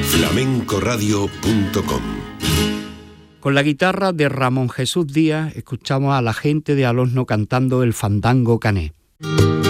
flamencoradio.com. Con la guitarra de Ramón Jesús Díaz escuchamos a la gente de Alosno cantando el fandango cané.